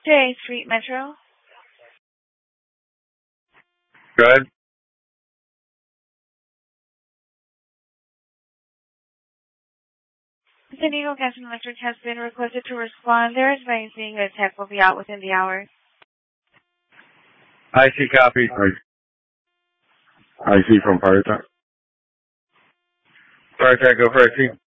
J Street Metro. Good. San Diego Gas and Electric has been requested to respond. They're advising a tech will be out within the hour. I see copy. I see from Fire Tech. Fire Tech, go for it, see.